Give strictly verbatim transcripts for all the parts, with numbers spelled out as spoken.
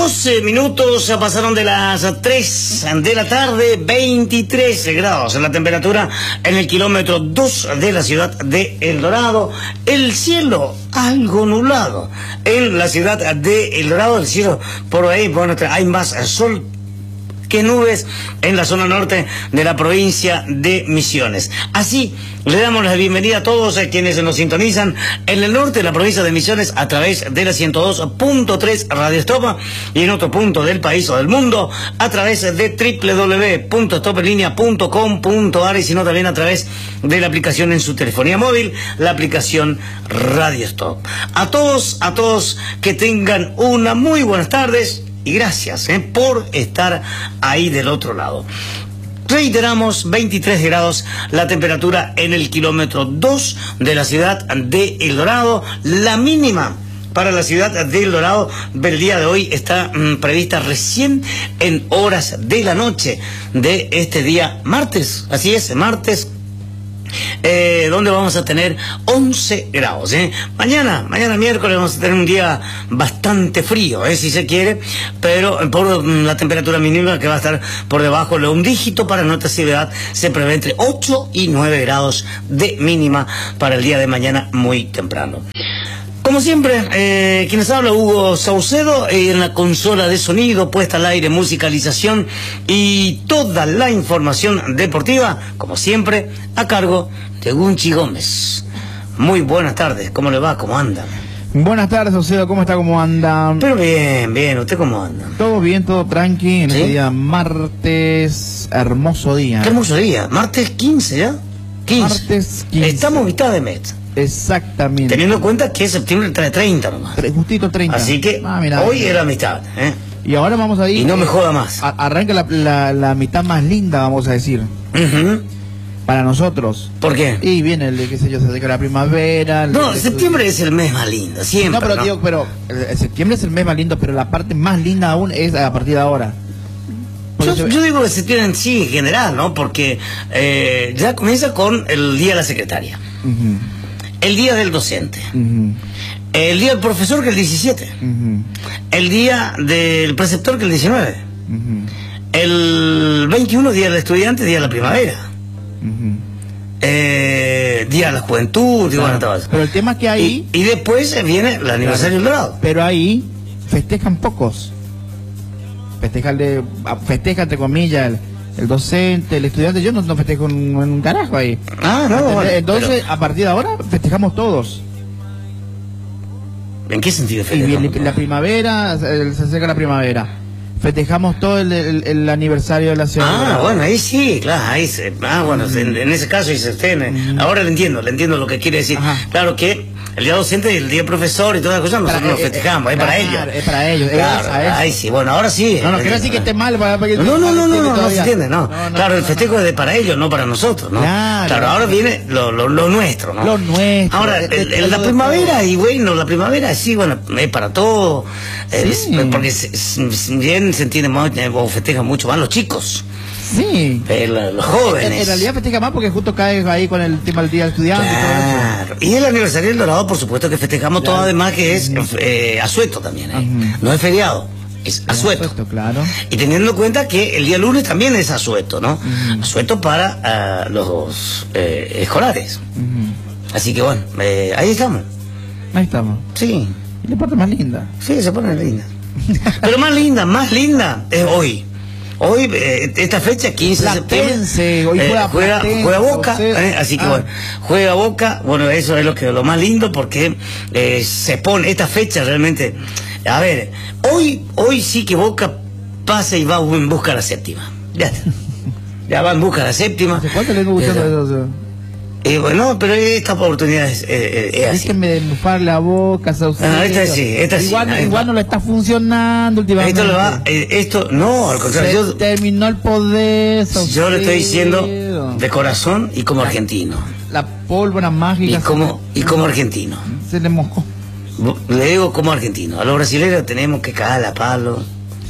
doce minutos pasaron de las tres de la tarde, veintitrés grados la temperatura en el kilómetro dos de la ciudad de El Dorado. El cielo algo nublado en la ciudad de El Dorado. El cielo por ahí, bueno, hay más sol que nubes en la zona norte de la provincia de Misiones. Así le damos la bienvenida a todos a quienes nos sintonizan en el norte de la provincia de Misiones a través de la ciento dos punto tres Radio Stop y en otro punto del país o del mundo a través de doble u doble u doble u punto stop en línea punto com punto a r y sino también a través de la aplicación en su telefonía móvil, la aplicación Radio Stop. A todos, a todos que tengan una muy buenas tardes. Y gracias eh, por estar ahí del otro lado. Reiteramos, veintitrés grados la temperatura en el kilómetro dos de la ciudad de El Dorado. La mínima para la ciudad de El Dorado del día de hoy está mmm, prevista recién en horas de la noche de este día martes. Así es, martes. Eh, donde vamos a tener once grados, ¿eh? Mañana, mañana miércoles vamos a tener un día bastante frío, ¿eh? Si se quiere, pero por la temperatura mínima que va a estar por debajo de un dígito para nuestra ciudad, se prevé entre ocho y nueve grados de mínima para el día de mañana muy temprano. Como siempre, eh, quienes habla Hugo Saucedo, eh, en la consola de sonido, puesta al aire, musicalización y toda la información deportiva, como siempre, a cargo de Gunchi Gómez. Muy buenas tardes, ¿cómo le va? ¿Cómo anda? Buenas tardes, Saucedo, ¿cómo está? ¿Cómo anda? Pero bien, bien, ¿usted cómo anda? Todo bien, todo tranqui, en ¿sí? Este día martes, hermoso día. Qué hermoso día, martes quince, ¿ya? quince. Martes quince. Estamos a mitad de mes. Exactamente. Teniendo en cuenta que septiembre trae treinta nomás. Justito treinta. Así que ah, mira, hoy era mitad, ¿eh? Y ahora vamos a ir. Y no me eh, joda más. A, arranca la, la, la mitad más linda, vamos a decir. Uh-huh. Para nosotros. ¿Por qué? Y viene el, qué sé yo, se acerca la primavera. No, el, septiembre el, es el mes más lindo, siempre. No, pero ¿no? digo, pero el, el septiembre es el mes más lindo, pero la parte más linda aún es a partir de ahora. Yo, se... yo digo que septiembre en sí, en general, ¿no? Porque eh, ya comienza con el Día de la Secretaria. Uh-huh. El día del docente, uh-huh. El día del profesor, que es el diecisiete, uh-huh. El día del preceptor, que es el diecinueve, uh-huh. El veintiuno, día del estudiante, día de la primavera, uh-huh. eh, día de la juventud, claro. Bueno, todo. Pero el tema es que ahí... Y, y después viene el aniversario, claro, del Dorado. Pero ahí festejan pocos. Festejan, de, festeja entre comillas... El, el docente, el estudiante, yo no, no festejo en, en un carajo ahí. Ah, no, bueno, entonces, pero... a partir de ahora, festejamos todos. ¿En qué sentido festejamos? Y la primavera, se acerca la primavera. Festejamos todo el, el, el aniversario de la ciudad. Ah, bueno, ahí sí, claro, ahí se, ah, bueno, mm. en, en ese caso y se tiene. Mm. Ahora le entiendo, le entiendo lo que quiere decir. Ajá. Claro que el día docente y el día profesor y todas las cosas nosotros nos festejamos, es para ellos. Es para ellos, claro, es, ahí sí, bueno, ahora sí. No, no quiero decir que esté mal para, para que no, no, no, no, no, no se entiende, no. no, no claro, no, el festejo no, no. es de para ellos, no para nosotros, ¿no? Claro, claro ahora viene lo, lo, lo nuestro, ¿no? Lo nuestro. Ahora, el, el, el, la primavera, y bueno, la primavera sí, bueno, es para todo, sí. es, porque se, se, bien se entiende más, o festejan mucho más los chicos. Sí. El, los jóvenes. En, en realidad festeja más porque justo cae ahí con el tema del Día del Estudiante. Claro. Y todo eso. Y el aniversario del Dorado, por supuesto que festejamos claro. todo, además que es eh, asueto también, ¿eh? Uh-huh. No es feriado, es asueto. asueto. Claro. Y teniendo en cuenta que el día lunes también es asueto, ¿no? Uh-huh. Asueto para uh, los eh, escolares. Uh-huh. Así que bueno, eh, ahí estamos. Ahí estamos. Sí. Y la parte más linda. Sí, se pone linda. Pero más linda, más linda es hoy. Hoy, eh, esta fecha, quince de septiembre, hoy juega, eh, juega, Platense, juega Boca, eh, así que ah. bueno, juega Boca, bueno, eso es lo que lo más lindo porque eh, se pone, esta fecha realmente, a ver, hoy hoy sí que Boca pasa y va en busca de la séptima, ya, ya va en busca de la séptima. ¿Cuánto le gusta eso? Eh, bueno, pero esta oportunidad es, eh, es así. Déjenme de bufar la boca, Saucedo. No, esta sí, esta igual, sí. Igual no le está funcionando últimamente. Esto, lo va, eh, esto no, al contrario. Se yo, terminó el poder, Saucedo. Yo le estoy diciendo de corazón y como la, argentino. La pólvora mágica. Y como, y como argentino. Se le mojó. Le digo como argentino. A los brasileños tenemos que cagar a palo,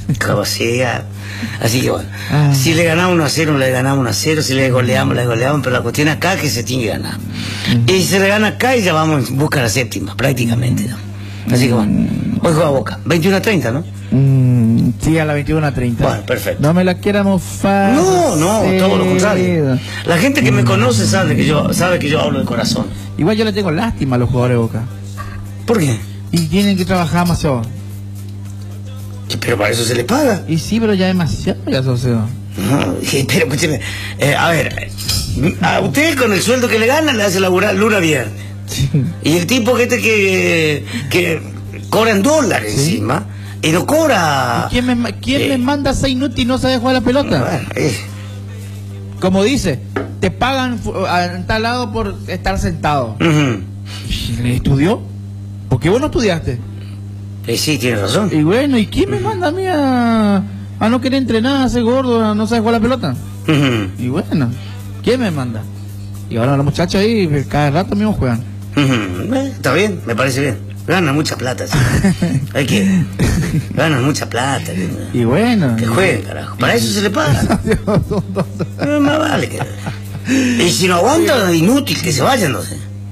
cabecea. Así que bueno, ah. si le ganamos uno a cero, le ganamos uno a cero, si le goleamos, le goleamos, pero la cuestión acá es que se tiene que ganar. Uh-huh. Y si se le gana acá y ya vamos en busca de la séptima, prácticamente, ¿no? Así que bueno, hoy juega Boca, veintiuno a treinta, ¿no? Mm, Sí, a las veintiuna treinta. Bueno, perfecto. No me la quiera mofar. No, no, todo lo contrario. La gente que me conoce sabe que yo sabe que yo hablo de corazón. Igual yo le tengo lástima a los jugadores de Boca. ¿Por qué? Y tienen que trabajar demasiado. Pero para eso se les paga. Y sí, pero ya demasiado, ya socio. No, pero escúcheme, eh, a ver, a usted con el sueldo que le gana le hace laburar lunes a viernes. Sí. Y el tipo que este que, que cobra en dólares ¿Sí? encima, y no cobra... ¿Y ¿Quién, me, quién eh, me manda a ser inútil y no sabe jugar la pelota? Bueno, eh, Como dice, te pagan fu- en tal lado por estar sentado. ujú. ¿Le estudió? ¿Por qué vos no estudiaste? Eh, sí, tiene razón. Y bueno, ¿y quién me manda a mí a, a no querer entrenar, a ser gordo, a no saber jugar la pelota? Ujú, Y bueno, ¿quién me manda? Y ahora los muchachos ahí cada rato mismo juegan. ujú. Eh, está bien, me parece bien. Ganan mucha plata, sí. Hay que... Ganan mucha plata. Que, Y bueno. que jueguen, carajo. Para eso se le paga. Eh, más vale que... Y si no aguanta, inútil, que se vayan, no sé.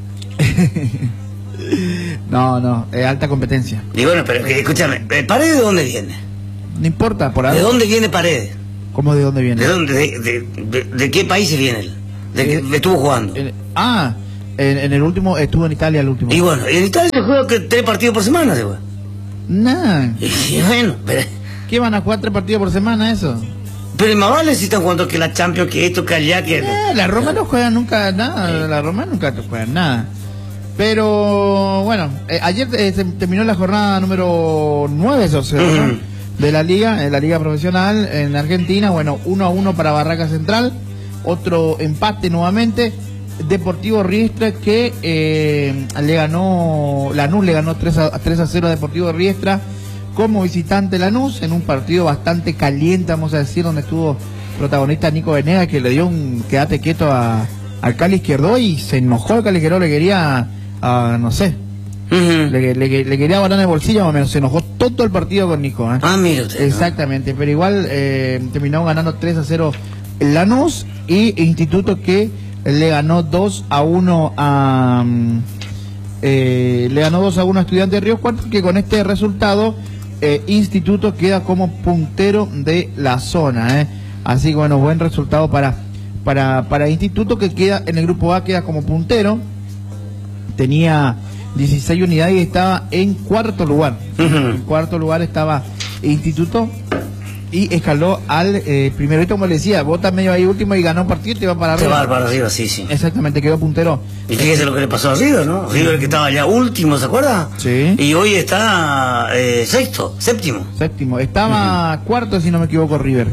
No, no, es alta competencia. Y bueno, pero eh, escúchame, ¿el Paredes de dónde viene? No importa, por ¿De ahora. dónde viene Paredes? ¿Cómo de dónde viene? ¿De dónde? ¿De, de, de, de qué países viene él? ¿De qué Eh, estuvo jugando? En- ah, en, en el último, estuvo en Italia el último. Y bueno, en Italia se juega que tres partidos por semana, se juega. Nah, Y, y bueno, pero, ¿qué van a jugar tres partidos por semana eso? pero más vale si están jugando que la Champions, que esto, que allá, que... Eh, la Roma no juega nunca nada, la Roma nunca juega nada. Pero bueno, eh, ayer eh, se terminó la jornada número nueve, socio, ¿no? Ujú. de la liga, en la liga profesional en Argentina. Bueno, uno a uno para Barraca Central, otro empate nuevamente. Deportivo Riestra que eh, le ganó, Lanús le ganó tres a cero a Deportivo Riestra como visitante Lanús en un partido bastante caliente, vamos a decir, donde estuvo protagonista Nico Venegas, que le dio un quédate quieto a, al Cali Izquierdo y se enojó el Cali Izquierdo, le quería, a, no sé, Ujú. le, le, le quería guardar en el bolsillo, más o menos, se enojó todo el partido con Nico. ¿eh? Ah, mire usted. ¿no? Exactamente, pero igual eh, terminó ganando tres a cero Lanús y Instituto que le ganó dos a uno a mm, eh, le ganó dos a uno a Estudiantes de Río Cuarto, que con este resultado eh, Instituto queda como puntero de la zona, ¿eh? Así que bueno, buen resultado para para para Instituto, que queda en el grupo A, queda como puntero, tenía dieciséis unidades y estaba en cuarto lugar. Ujú. En cuarto lugar estaba Instituto y escaló al eh, primero. Esto, como le decía, vota medio ahí último y ganó un partido y te va para Se arriba. va para arriba, sí, sí. Exactamente, quedó puntero. Y fíjese lo que le pasó a River, ¿no? River que estaba ya último, ¿se acuerda? Sí. Y hoy está eh, sexto, séptimo. Séptimo. Estaba cuarto, si no me equivoco, River.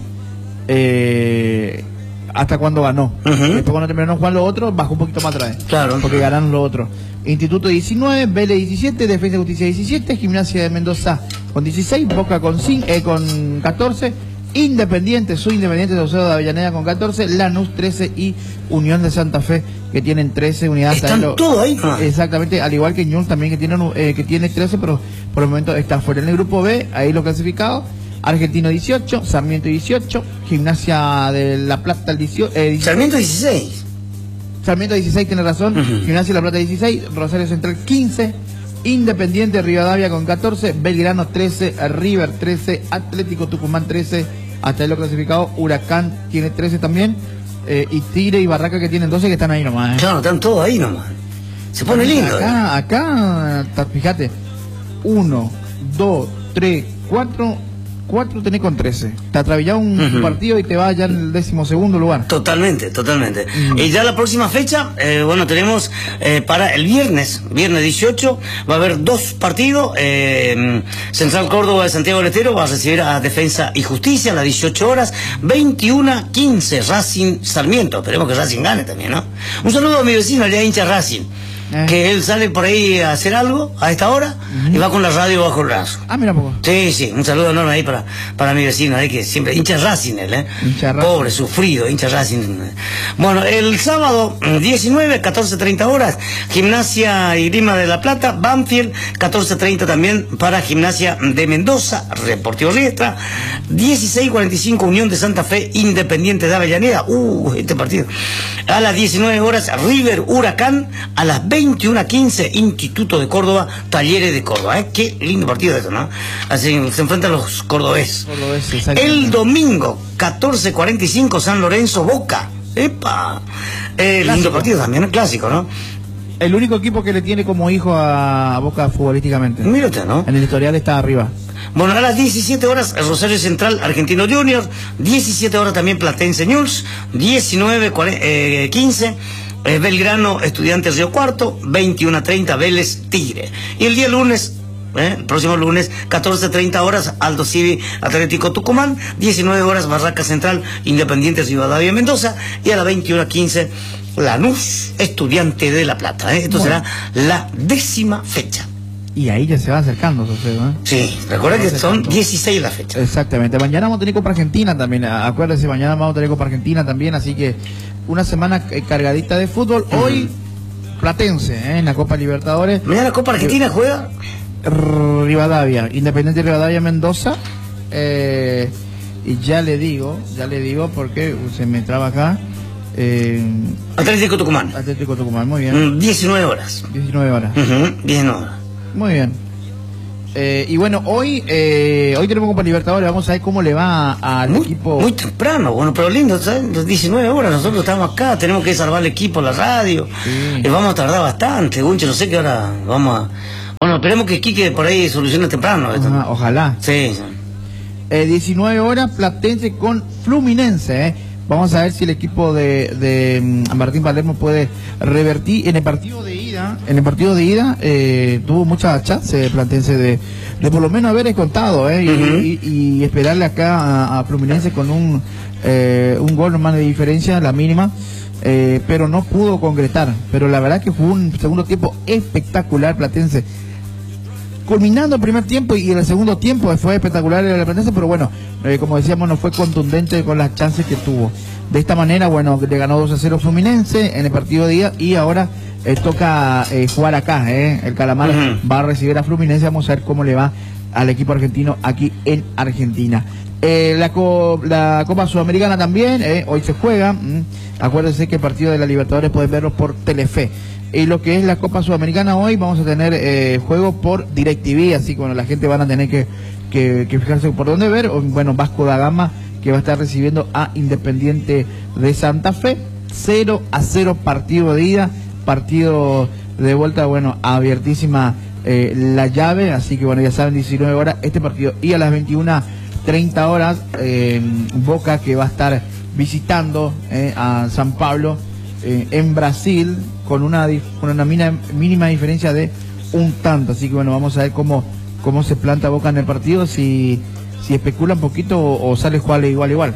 Eh, hasta cuando ganó. Ujú. Después, cuando terminó jugando lo otro, bajó un poquito más atrás. Claro. Porque ganaron lo otro. Instituto diecinueve, Vélez diecisiete, Defensa y Justicia diecisiete, Gimnasia de Mendoza con dieciséis, Boca con, cinco, eh, con catorce, Independiente, su Independiente de Oceo de Avellaneda con catorce, Lanús trece y Unión de Santa Fe que tienen trece unidades. Están También lo- todos ahí, ¿no? Exactamente, al igual que Ñul también que tiene, eh, que tiene trece, pero por el momento está fuera. En el grupo B, ahí los clasificados: Argentino dieciocho, Sarmiento dieciocho, Gimnasia de La Plata el dieciocho, eh, Sarmiento dieciséis. Sarmiento dieciséis, tiene razón, Ujú. Gimnasia de La Plata dieciséis, Rosario Central quince, Independiente Rivadavia con catorce, Belgrano trece, River trece, Atlético Tucumán trece, hasta ahí lo clasificado, Huracán tiene trece también, eh, y Tigre y Barraca que tienen doce, que están ahí nomás. ¿eh? Claro, están todos ahí nomás. Se pone lindo. ¿eh? Acá, acá, ta- fíjate, uno, dos, tres, cuatro, cuatro tenés con trece. Te atravillás un Ujú. partido y te vas ya en el décimo segundo lugar. Totalmente, totalmente. Mm. Y ya la próxima fecha, eh, bueno, tenemos eh, para el viernes, viernes dieciocho, va a haber dos partidos. Eh, Central Córdoba de Santiago del Estero va a recibir a Defensa y Justicia a las dieciocho horas, veintiuno quince, Racing Sarmiento. Esperemos que Racing gane también, ¿no? Un saludo a mi vecino, allá hincha Racing, Eh. que él sale por ahí a hacer algo a esta hora y va con la radio bajo el brazo. Ah, mira poco. Sí, sí, un saludo enorme ahí para, para mi vecino, ahí que siempre, hincha Racing él, ¿eh? Hincha Racing. Pobre, sufrido, hincha Racing. Bueno, el sábado diecinueve, catorce treinta horas, Gimnasia y Grima de la Plata, Banfield, catorce treinta también para Gimnasia de Mendoza, Deportivo Riestra, dieciséis cuarenta y cinco Unión de Santa Fe, Independiente de Avellaneda, uh, este partido. A las diecinueve horas, River Huracán, a las veinte veintiuno a quince, Instituto de Córdoba, Talleres de Córdoba. ¿eh? Qué lindo partido eso, ¿no? Así se enfrentan los cordobeses. Cordobés, El domingo, catorce cuarenta y cinco, San Lorenzo, Boca. ¡Epa! Eh, lindo partido también, clásico, ¿no? El único equipo que le tiene como hijo a Boca futbolísticamente. Mírate, ¿no? En el historial está arriba. Bueno, a las diecisiete horas, el Rosario Central, Argentino Junior. diecisiete horas también, Platense News. diecinueve quince, eh, Belgrano, Estudiantes Río Cuarto. veintiuno a treinta, Vélez Tigre. Y el día lunes, eh, el próximo lunes, catorce treinta horas, Aldo Civi, Atlético Tucumán. diecinueve horas, Barraca Central, Independiente Rivadavia Mendoza. Y a las veintiuno quince, Lanús, Estudiante de La Plata. ¿eh? Esto bueno. será la décima fecha. Y ahí ya se va acercando, José, ¿no? Sí, recuerda que son dieciséis la fecha. Exactamente. Mañana vamos a tener Copa Argentina también. Acuérdense, mañana vamos a tener Copa Argentina también. Así que una semana cargadita de fútbol. Uh-huh. Hoy, Platense, ¿eh? En la Copa Libertadores. Mañana Copa Argentina juega Rivadavia, Independiente Rivadavia Mendoza. Eh, y ya le digo, ya le digo porque se me traba acá. Eh, Atlético Tucumán. Atlético Tucumán, muy bien. diecinueve horas. diecinueve horas. Uh-huh. diecinueve horas. Muy bien. Eh, y bueno, hoy eh, hoy tenemos Copa Libertadores, vamos a ver cómo le va al muy, equipo. Muy temprano, bueno, pero lindo, ¿sabes? diecinueve horas, nosotros estamos acá, tenemos que salvar el equipo, la radio. Sí. Y vamos a tardar bastante, Gunche, no sé qué hora vamos a... Bueno, esperemos que Quique por ahí solucione temprano. Ajá, ojalá. Sí. sí. Eh, diecinueve horas, Platense con Fluminense, ¿eh? Vamos a ver si el equipo de, de Martín Palermo puede revertir. En el partido de ida, en el partido de ida eh, tuvo mucha chance Platense de, de por lo menos haber contado, ¿eh? Uh-huh. y, y, y esperarle acá a, a Fluminense con un, eh, un gol nomás de diferencia, la mínima, eh, pero no pudo concretar. Pero la verdad que fue un segundo tiempo espectacular Platense. Culminando el primer tiempo y en el segundo tiempo fue espectacular el Platense, pero bueno, eh, como decíamos, no fue contundente con las chances que tuvo. De esta manera, bueno, le ganó dos a cero Fluminense en el partido de día y ahora eh, toca eh, jugar acá, eh. El Calamar uh-huh. va a recibir a Fluminense, vamos a ver cómo le va al equipo argentino aquí en Argentina. Eh, la, co la Copa Sudamericana también, eh, hoy se juega, mm. acuérdense que el partido de la Libertadores pueden verlo por Telefe. Y lo que es la Copa Sudamericana hoy vamos a tener eh, juego por DirecTV, así que bueno, la gente van a tener que, que, que fijarse por dónde ver. O, bueno, Vasco da Gama que va a estar recibiendo a Independiente de Santa Fe, cero a cero partido de ida, partido de vuelta, bueno, abiertísima eh, la llave, así que bueno, ya saben, diecinueve horas este partido. Y a las veintiuna treinta horas, eh, Boca que va a estar visitando eh, a San Pablo eh, en Brasil, con una con una mínima, mínima diferencia de un tanto, así que bueno, vamos a ver cómo cómo se planta Boca en el partido, si si especula un poquito o, o sale jugar igual igual,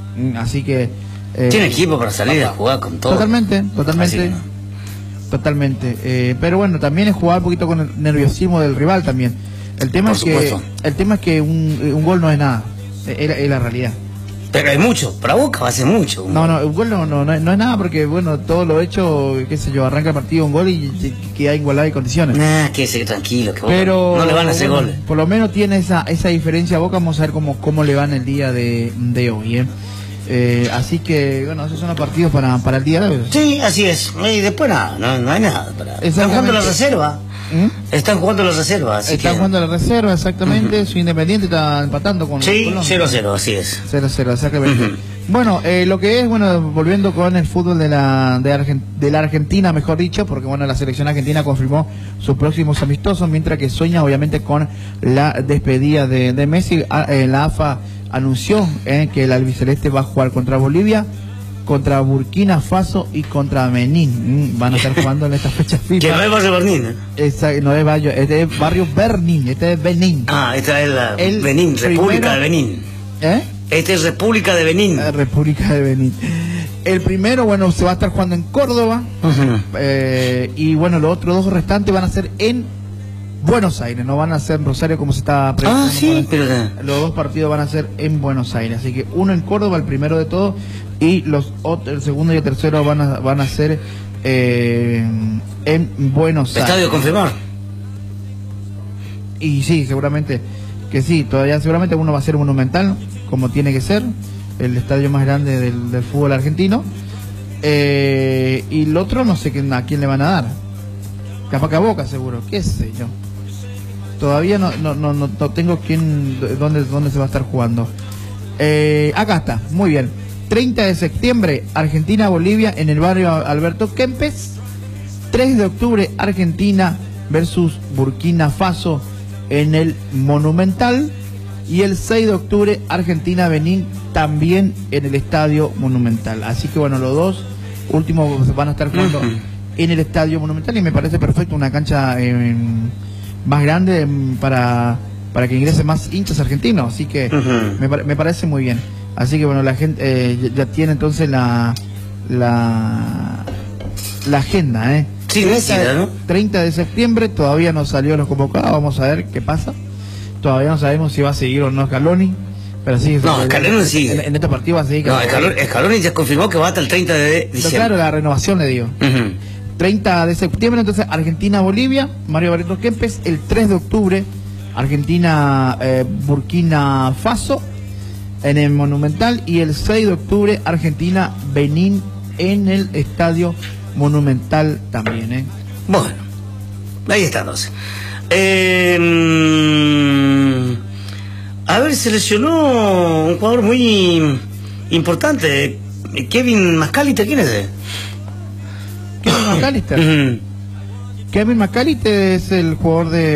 así que eh, tiene equipo para salir a jugar con todo. Totalmente, totalmente, no. totalmente, eh, pero bueno, también es jugar un poquito con el nerviosismo del rival también. El tema Por es supuesto. que el tema es que un, un gol no es nada, es, es la realidad. Pero hay mucho, para Boca va a ser mucho. No, no, un gol no, no, no, no es nada porque, bueno, todo lo hecho, qué sé yo, arranca el partido un gol y, y queda igualado de condiciones. Nah, que se tranquilo, que Boca Pero, no le van a hacer bueno, goles. Por lo menos tiene esa esa diferencia a Boca, vamos a ver cómo, cómo le va en el día de, de hoy, ¿eh? Eh, así que, bueno, esos son los partidos para, para el día de hoy. Sí, así es. Y después nada, no, no hay nada. Para... Están jugando la reserva. ¿Mm? Están jugando la reserva. Así Están que... jugando la reserva, exactamente. Uh-huh. Su Independiente está empatando con Sí, cero a cero, así es. cero a cero, exactamente. Uh-huh. Bueno, eh, lo que es, bueno, volviendo con el fútbol de la, de, Argent de la Argentina, mejor dicho, porque bueno, la selección argentina confirmó sus próximos amistosos, mientras que sueña obviamente con la despedida de, de Messi. Eh, la A F A anunció eh, que el albiceleste va a jugar contra Bolivia, contra Burkina Faso y contra Benín. Mm, van a estar jugando en esta fecha FIFA. Que no es barrio Bernín, ¿eh? Esa, no es barrio, este es barrio Bernín, este es Benín. Ah, esta es la el Benín, República primero, de Benín. ¿Eh? Esta es República de Benín. La República de Benín. El primero, bueno, se va a estar jugando en Córdoba. Uh-huh. eh, y bueno, los otros dos restantes van a ser en Buenos Aires, no van a ser en Rosario como se está previsto. Ah, sí, pero... Los dos partidos van a ser en Buenos Aires, así que uno en Córdoba, el primero de todos, y los otros, el segundo y el tercero van a, van a ser eh, en Buenos Aires. ¿Estadio confirmar? Y sí, seguramente que sí, todavía seguramente uno va a ser Monumental, como tiene que ser, el estadio más grande del, del fútbol argentino, eh, y el otro no sé a quién le van a dar. capaz que a Boca seguro, qué sé yo. Todavía no, no, no, no, no tengo quién, dónde, dónde se va a estar jugando. Eh, acá está, muy bien. treinta de septiembre, Argentina-Bolivia en el barrio Alberto Kempes. tres de octubre, Argentina versus Burkina Faso en el Monumental. Y el seis de octubre, Argentina-Benín también en el Estadio Monumental. Así que bueno, los dos últimos van a estar jugando uh-huh. en el Estadio Monumental y me parece perfecto, una cancha eh, más grande para, para que ingresen más hinchas argentinos. Así que uh-huh. me, me parece muy bien. Así que bueno, la gente eh, ya, ya tiene entonces la la, la agenda, ¿eh? Sí, treinta, ¿no? treinta de septiembre, todavía no salió los convocados, vamos a ver qué pasa. Todavía no sabemos si va a seguir o no Scaloni, pero sí. No, Scaloni sigue. En, en este partido va a seguir. No, Scaloni, Scaloni ya confirmó que va hasta el treinta de diciembre. Claro, la renovación le digo. Uh-huh. treinta de septiembre, entonces Argentina-Bolivia, Mario Barreto Kempes. El tres de octubre, Argentina-Burkina eh, Faso en el Monumental. Y el seis de octubre, Argentina-Benín en el Estadio Monumental también, ¿eh? Bueno, ahí está entonces. Eh, a ver, se lesionó un jugador muy importante, Kevin McAllister. ¿Quién es ese? Kevin McAllister. Kevin McAllister es el jugador de